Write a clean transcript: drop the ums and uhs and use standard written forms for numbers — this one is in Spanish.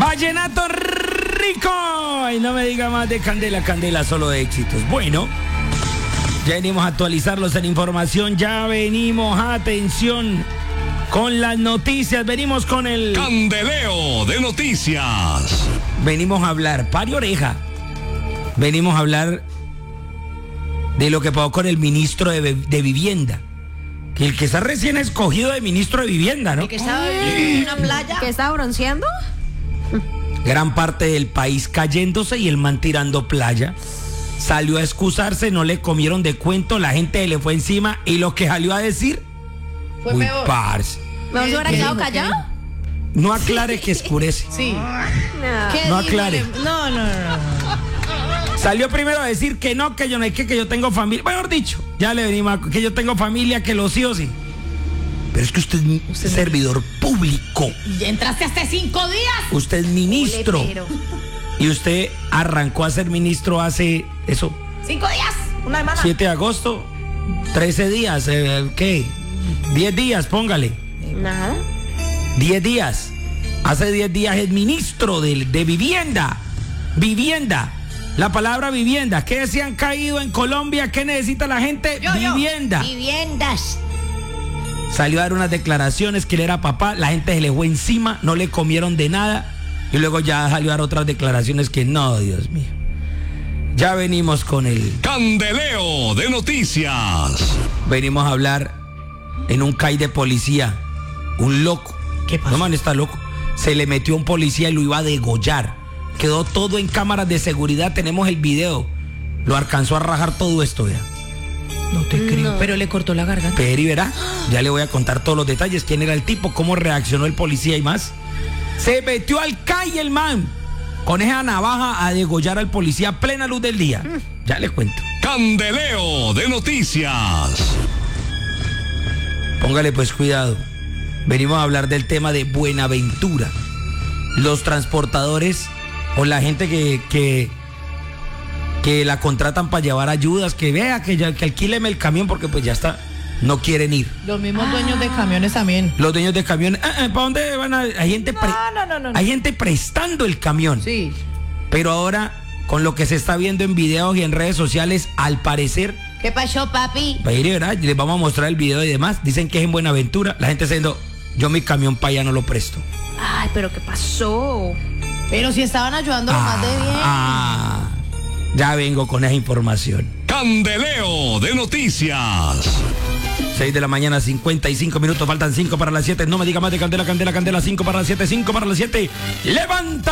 Vallenato rico. Y no me diga más de Candela, Candela, solo de éxitos. Bueno, ya venimos a actualizarlos en información. Ya venimos, atención, con las noticias. Venimos con el Candeleo de noticias. Venimos a hablar, pare oreja. Venimos a hablar de lo que pasó con el ministro de Vivienda. Que el que está recién escogido de ministro de Vivienda, ¿no? ¿El que estaba en una playa? ¿Que estaba bronceando? Gran parte del país cayéndose y el man tirando playa. Salió a excusarse, no le comieron de cuento, la gente le fue encima y lo que salió a decir, Fue uy, peor. parce. ¿No se hubiera ¿Qué quedado dijo? callado? No aclare que escurece. Sí. No. ¿Qué No dijo? aclare. No. Salió primero a decir que no, que yo no hay que yo tengo familia. Mejor dicho, ya le venimos a que yo tengo familia, que los hijos sí. Pero es que usted es servidor público. ¿Y entraste hasta 5 días? Usted es ministro. Ole, pero. Y usted arrancó a ser ministro hace, eso, 5 días. Una semana. 7 de agosto, 13 días, ¿qué? 10 días, póngale. Nada. 10 días. Hace 10 días es ministro de vivienda. Vivienda. La palabra vivienda. ¿Qué se han caído en Colombia? ¿Qué necesita la gente? Vivienda. Viviendas. Salió a dar unas declaraciones que él era papá. La gente se le fue encima. No le comieron de nada. Y luego ya salió a dar otras declaraciones que no, Dios mío. Ya venimos con el Candeleo de noticias. Venimos a hablar en un CAI de policía. Un loco. ¿Qué pasó? No, man, está loco. Se le metió un policía y lo iba a degollar. Quedó todo en cámaras de seguridad. Tenemos el video. Lo alcanzó a rajar todo esto, ya. No te creo. Pero le cortó la garganta. Peri verá. Ya le voy a contar todos los detalles. Quién era el tipo, cómo reaccionó el policía y más. Se metió al CAI el man. Con esa navaja a degollar al policía a plena luz del día. Ya le cuento. Candeleo de noticias. Póngale pues cuidado. Venimos a hablar del tema de Buenaventura. Los transportadores o la gente que la contratan para llevar ayudas, que vea, que alquíleme el camión porque pues ya está, no quieren ir. Los mismos dueños de camiones también. Los dueños de camiones, ¿para dónde van a? Hay gente, No. hay gente prestando el camión. Sí. Pero ahora, con lo que se está viendo en videos y en redes sociales, al parecer, ¿Qué pasó, papi? va a ir, ¿verdad? Les vamos a mostrar el video y demás. Dicen que es en Buenaventura. La gente está diciendo, yo mi camión para allá no lo presto. Ay, pero ¿qué pasó? Pero si estaban ayudando lo más de bien. Ya vengo con esa información. Candeleo de noticias. 6 de la mañana, 55 minutos. Faltan 5 para las 7. No me diga más de Candela, Candela, Candela. 5 para las 7, 5 para las 7. ¡Levanta!